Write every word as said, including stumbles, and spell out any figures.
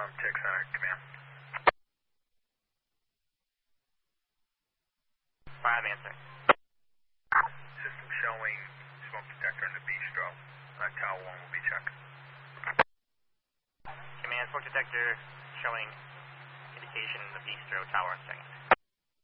Um, Tech Center, command. Five answer. System showing smoke detector in the bistro. Uh, tower one will be checked. Command, smoke detector showing indication in the bistro tower in second.